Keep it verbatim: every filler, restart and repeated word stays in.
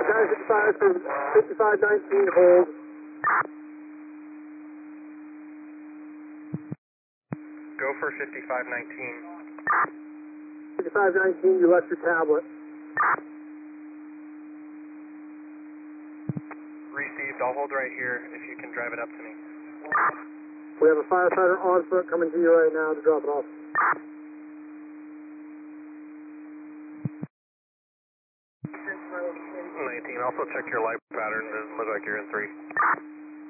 Battalion fifty-five to fifty-five nineteen, hold. Go for fifty-five nineteen. fifty-five nineteen, you left your tablet. Received. I'll hold right here if you can drive it up to me. We have a firefighter on foot coming to you right now to drop it off. nineteen, also check your light pattern. Doesn't look like you're in three.